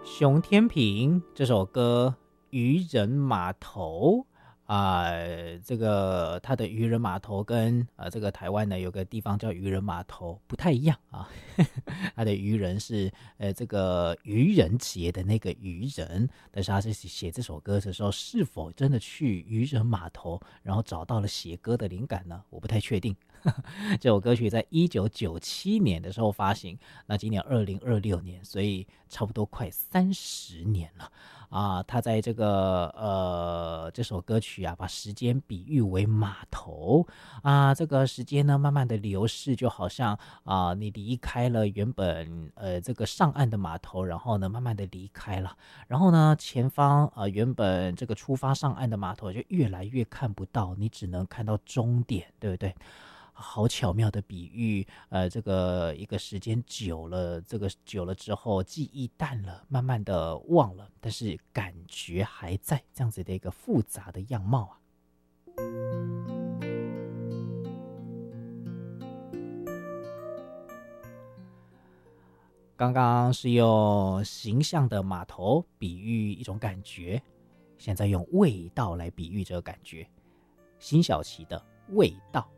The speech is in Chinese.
熊天平这首歌渔人码头这个它的渔人码头跟这个台湾呢有个地方叫渔人码头不太一样啊，它的渔人是这个渔人节的那个渔人，但是他是写这首歌的时候是否真的去渔人码头，然后找到了写歌的灵感呢？我不太确定。这首歌曲在1997年的时候发行，那今年2026年，所以差不多快30年了啊。他在这个这首歌曲啊，把时间比喻为码头啊，这个时间呢慢慢的流逝，就好像你离开了原本这个上岸的码头，然后呢慢慢的离开了，然后呢前方原本这个出发上岸的码头就越来越看不到，你只能看到终点，对不对？好巧妙的比喻，这个一个时间久了，这个久了之后，记忆淡了，慢慢的忘了，但是感觉还在，这样子的一个复杂的样貌啊。刚刚是用形象的码头比喻一种感觉，现在用味道来比喻这个感觉。辛晓琪的味道。